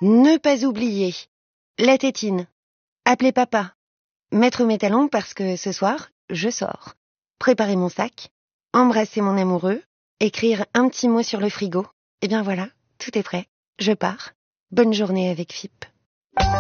Ne pas oublier. La tétine. Appeler papa. Mettre mes talons parce que ce soir, je sors. Préparer mon sac. Embrasser mon amoureux. Écrire un petit mot sur le frigo. Et bien voilà, tout est prêt. Je pars. Bonne journée avec FIP.